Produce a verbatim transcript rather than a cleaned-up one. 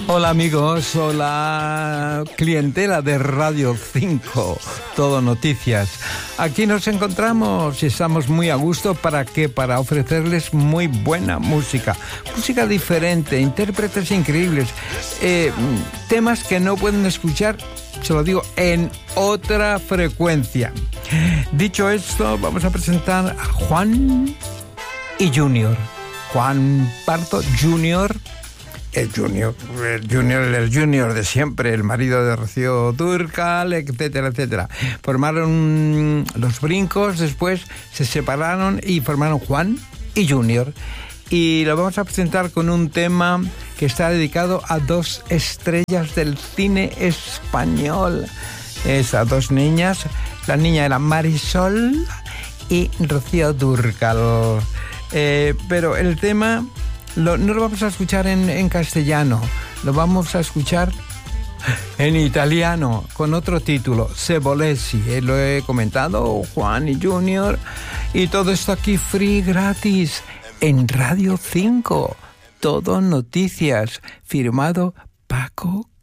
Hola amigos, hola clientela de Radio cinco, Todo Noticias. Aquí nos encontramos y estamos muy a gusto. ¿Para qué? Para ofrecerles muy buena música, música diferente, intérpretes increíbles, eh, temas que no pueden escuchar, se lo digo, en otra frecuencia. Dicho esto, vamos a presentar a Juan y Junior. Juan Pardo Junior, el Junior, el Junior, el Junior de siempre, el marido de Rocío Dúrcal, etcétera, etcétera. Formaron Los Brincos, después se separaron y formaron Juan y Junior. Y lo vamos a presentar con un tema que está dedicado a dos estrellas del cine español. Es a dos niñas. La niña era Marisol y Rocío Dúrcal. Eh, pero el tema lo, no lo vamos a escuchar en, en castellano, lo vamos a escuchar en italiano con otro título, Se volessi. Eh, lo he comentado, Juan y Junior, y todo esto aquí free, gratis, en Radio cinco, Todo Noticias, firmado Paco